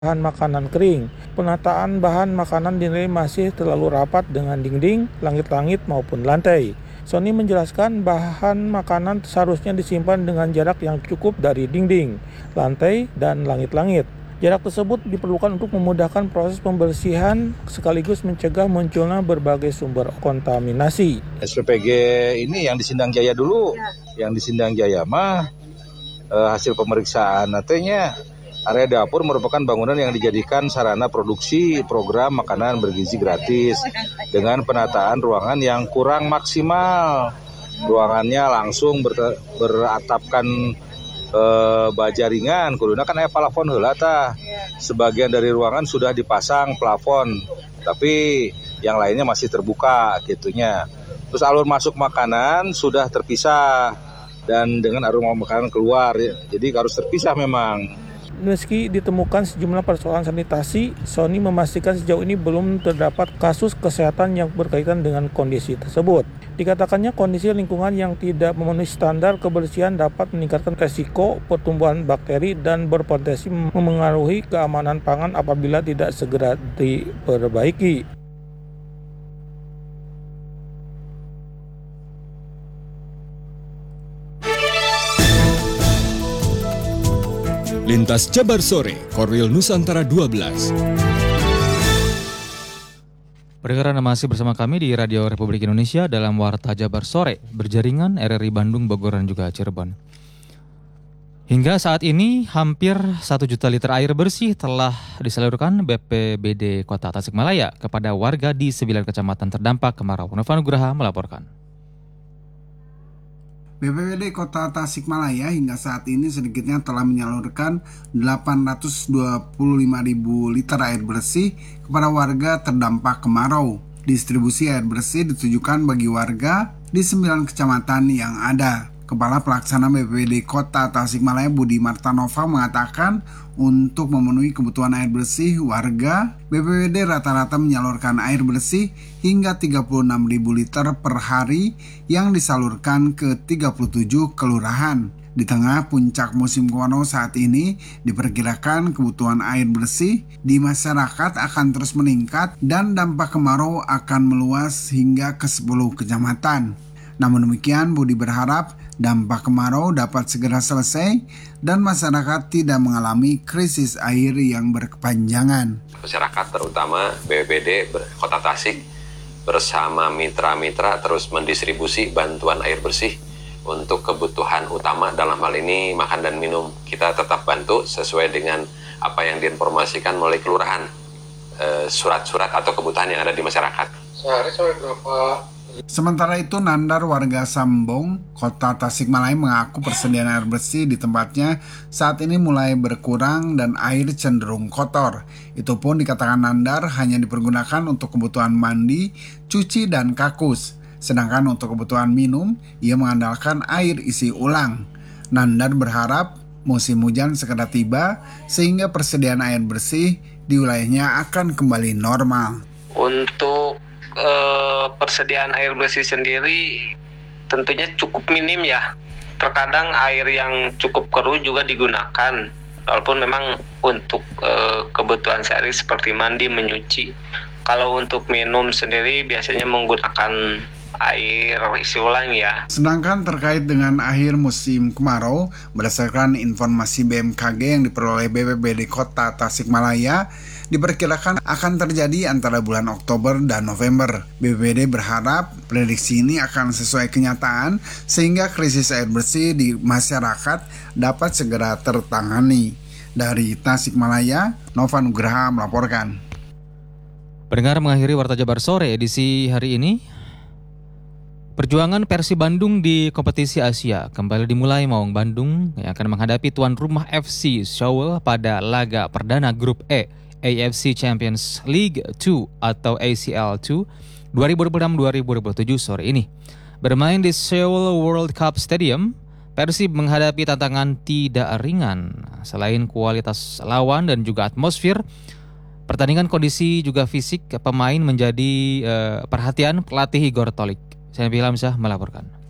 bahan makanan kering. Penataan bahan makanan dinilai masih terlalu rapat dengan dinding, langit-langit maupun lantai. Sony menjelaskan bahan makanan seharusnya disimpan dengan jarak yang cukup dari dinding, lantai, dan langit-langit. Jarak tersebut diperlukan untuk memudahkan proses pembersihan sekaligus mencegah munculnya berbagai sumber kontaminasi. SPPG ini yang di Sindang Jaya dulu, yang di Sindang Jaya mah hasil pemeriksaan nantinya area dapur merupakan bangunan yang dijadikan sarana produksi program makanan bergizi gratis dengan penataan ruangan yang kurang maksimal. Ruangannya langsung beratapkan baja ringan, kuduna kan aya plafon heula tah. Sebagian dari ruangan sudah dipasang plafon, tapi yang lainnya masih terbuka gitunya. Terus alur masuk makanan sudah terpisah dan dengan aroma makanan keluar, jadi harus terpisah memang. Meski ditemukan sejumlah persoalan sanitasi, Sony memastikan sejauh ini belum terdapat kasus kesehatan yang berkaitan dengan kondisi tersebut. Dikatakannya kondisi lingkungan yang tidak memenuhi standar kebersihan dapat meningkatkan resiko pertumbuhan bakteri dan berpotensi memengaruhi keamanan pangan apabila tidak segera diperbaiki. Lintas Jabar Sore, Korwil Nusantara 12. Pendengar masih bersama kami di Radio Republik Indonesia dalam Warta Jabar Sore, berjaringan RRI Bandung, Bogor, dan juga Cirebon. Hingga saat ini, hampir 1 juta liter air bersih telah disalurkan BPBD Kota Tasikmalaya kepada warga di 9 kecamatan terdampak kemarau. Nova Nugraha melaporkan. BPBD Kota Tasikmalaya hingga saat ini sedikitnya telah menyalurkan 825.000 liter air bersih kepada warga terdampak kemarau. Distribusi air bersih ditujukan bagi warga di 9 kecamatan yang ada. Kepala Pelaksana BPBD Kota Tasikmalaya Budi Martanova mengatakan untuk memenuhi kebutuhan air bersih warga, BPBD rata-rata menyalurkan air bersih hingga 36.000 liter per hari yang disalurkan ke 37 kelurahan. Di tengah puncak musim kemarau saat ini, diperkirakan kebutuhan air bersih di masyarakat akan terus meningkat dan dampak kemarau akan meluas hingga ke 10 kecamatan. Namun demikian, Budi berharap dampak kemarau dapat segera selesai dan masyarakat tidak mengalami krisis air yang berkepanjangan. Masyarakat terutama BPBD Kota Tasik bersama mitra-mitra terus mendistribusi bantuan air bersih untuk kebutuhan utama dalam hal ini makan dan minum. Kita tetap bantu sesuai dengan apa yang diinformasikan melalui kelurahan, surat-surat atau kebutuhan yang ada di masyarakat. Sehari sampai berapa? Sementara itu, Nandar warga Sambong, Kota Tasikmalaya mengaku persediaan air bersih di tempatnya saat ini mulai berkurang dan air cenderung kotor. Itu pun dikatakan Nandar hanya dipergunakan untuk kebutuhan mandi, cuci, dan kakus. Sedangkan untuk kebutuhan minum, ia mengandalkan air isi ulang. Nandar berharap musim hujan segera tiba sehingga persediaan air bersih di wilayahnya akan kembali normal. Untuk persediaan air bersih sendiri tentunya cukup minim ya. Terkadang air yang cukup keruh juga digunakan, walaupun memang untuk kebutuhan sehari seperti mandi, menyuci. Kalau untuk minum sendiri biasanya menggunakan air isi ulang ya. Sedangkan terkait dengan akhir musim kemarau, berdasarkan informasi BMKG yang diperoleh BPBD Kota Tasikmalaya, diperkirakan akan terjadi antara bulan Oktober dan November. BPBD berharap prediksi ini akan sesuai kenyataan sehingga krisis air bersih di masyarakat dapat segera tertangani. Dari Tasikmalaya, Nova Nugraha melaporkan. Pendengar, mengakhiri Warta Jabar Sore edisi hari ini. Perjuangan Persib Bandung di kompetisi Asia kembali dimulai. Maung Bandung yang akan menghadapi tuan rumah FC Seoul pada laga perdana Grup E AFC Champions League 2 atau ACL 2 2026-2027 sore ini. Bermain di Seoul World Cup Stadium, Persib menghadapi tantangan tidak ringan. Selain kualitas lawan dan juga atmosfer, pertandingan kondisi juga fisik pemain menjadi perhatian pelatih Igor Tolik. Saya Bilamsyah melaporkan.